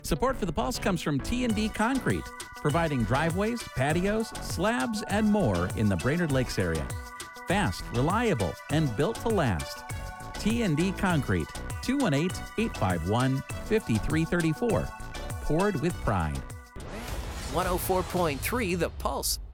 Support for the Pulse comes from T&D Concrete, providing driveways, patios, slabs, and more in the Brainerd Lakes area. Fast, reliable, and built to last. T&D Concrete, 218-851-5334. Poured with pride. 104.3 The Pulse.